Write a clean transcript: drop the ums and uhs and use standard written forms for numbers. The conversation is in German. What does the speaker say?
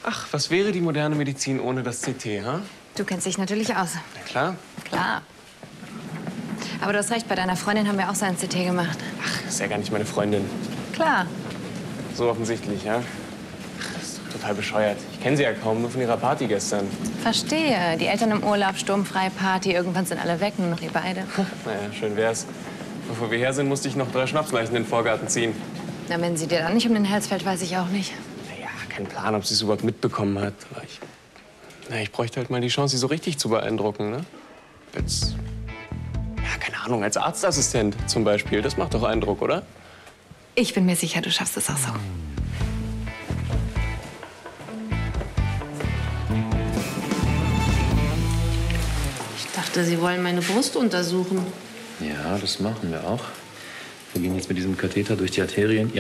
Ach, was wäre die moderne Medizin ohne das CT, ha? Du kennst dich natürlich aus. Na klar. Klar. Aber du hast recht, bei deiner Freundin haben wir auch so ein CT gemacht. Ach, ist ja gar nicht meine Freundin. Klar. So offensichtlich, ja? Ach, das ist doch total bescheuert. Ich kenne sie ja kaum, nur von ihrer Party gestern. Verstehe. Die Eltern im Urlaub, sturmfreie Party. Irgendwann sind alle weg, nur noch ihr beide. Naja, schön wär's. Bevor wir her sind, musste ich noch 3 Schnapsleichen in den Vorgarten ziehen. Na, wenn sie dir dann nicht um den Hals fällt, weiß ich auch nicht. Naja, kein Plan, ob sie es überhaupt mitbekommen hat. Aber ich bräuchte halt mal die Chance, sie so richtig zu beeindrucken, ne? Als, ja, keine Ahnung, als Arztassistent zum Beispiel. Das macht doch Eindruck, oder? Ich bin mir sicher, du schaffst es auch so. Ich dachte, Sie wollen meine Brust untersuchen. Ja, das machen wir auch. Wir gehen jetzt mit diesem Katheter durch die Arterien